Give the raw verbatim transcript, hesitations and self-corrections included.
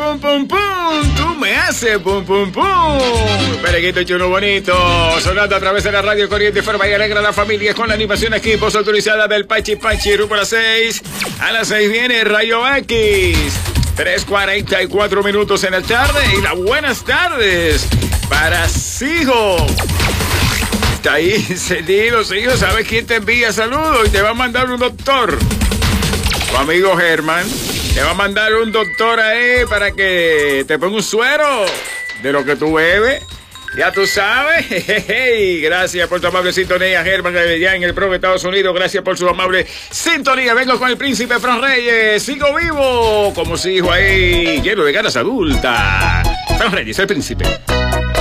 pum, pum, pum. Tú me haces pum, pum, pum. Pereguito chulo bonito. Sonando a través de la radio Corriente Forma y alegra a la familia con la animación equipos autorizada del Pachi Pachi. Rumbo a las seis. A las seis viene Rayo X. tres cuarenta y cuatro minutos en la tarde. Y las buenas tardes para Sijo. Está ahí encendido, Sijo. ¿Sabes quién te envía saludos? Y te va a mandar un doctor. Tu amigo Germán. Te va a mandar un doctor ahí para que te ponga un suero de lo que tú bebes. Ya tú sabes. Hey, gracias por tu amable sintonía, Germán, ya en el Pro de Estados Unidos. Gracias por su amable sintonía. Vengo con el príncipe Fran Reyes. Sigo vivo como sigo ahí, lleno de ganas adultas. Fran Reyes, el príncipe.